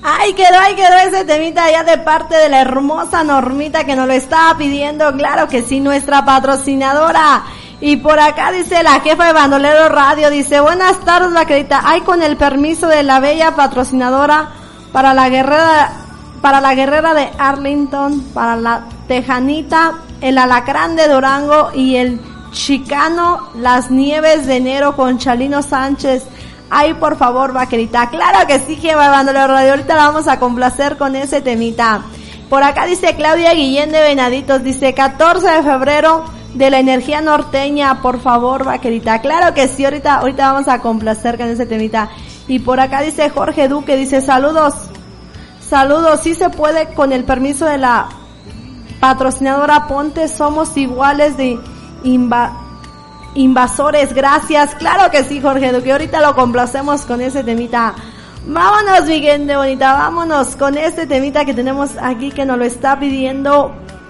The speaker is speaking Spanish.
Ahí quedó ese temita ya de parte de la hermosa Normita que nos lo estaba pidiendo, claro que sí, nuestra patrocinadora. Y por acá dice la jefa de Bandolero Radio, dice, buenas tardes, vaquerita, ay, con el permiso de la bella patrocinadora para la guerrera de Arlington, para la Tejanita, el Alacrán de Durango y el Chicano, las Nieves de Enero con Chalino Sánchez. Ay, por favor, vaquerita. Claro que sí, jefa de Bandolero Radio. Ahorita la vamos a complacer con ese temita. Por acá dice Claudia Guillén de Venaditos. Dice 14 de febrero de la energía norteña. Por favor, vaquerita. Claro que sí, ahorita vamos a complacer con ese temita. Y por acá dice Jorge Duque. Dice saludos. Sí se puede con el permiso de la patrocinadora Ponte. Somos iguales de invasores, gracias. Claro que sí, Jorge Duque, ahorita lo complacemos con ese temita. Vámonos, mi gente bonita, vámonos con este temita que tenemos aquí que nos lo está pidiendo